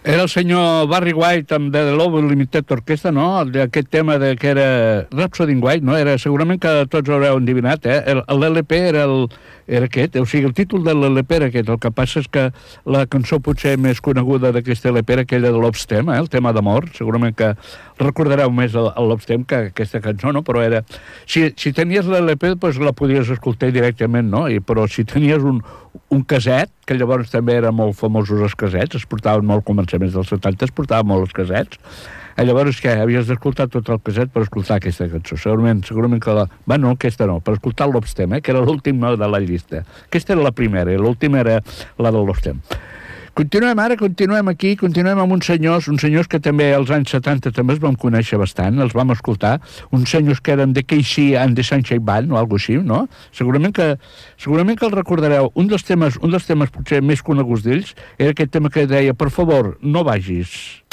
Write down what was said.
Era el senyor Barry White amb The Love Limited Orchestra, no? Aquest tema que era Rhapsody in White, no? Segurament que tots ho haureu endivinat, eh? L'LP era aquest, o sigui, el títol de l'LP era aquest. El que passa és que la cançó potser més coneguda d'aquesta LP era aquella de Love's Theme, el tema d'amor. Segurament que recordareu més el Love's Theme que aquesta cançó, no? Però era... Si tenies l'LP, doncs la podies escoltar directament, no? Però si tenies un caset, que llavors també eren molt famosos els casets, es portaven molt començaments dels 70, es portaven molt els casets, llavors que havies d'escoltar tot el caset per escoltar aquesta cançó. Segurament que aquesta no, per escoltar el Love's Theme, que era l'última de la llista. Aquesta era la primera, i l'última era la del Love's Theme. Continuem amb uns senyors que també als anys 70 també els vam conèixer bastant, els vam escoltar, uns senyors que eren de KC and the Sunshine Band, o alguna cosa així, no? Segurament que els recordareu. Un dels temes potser més coneguts d'ells era aquest tema que deia, per favor, no vagis.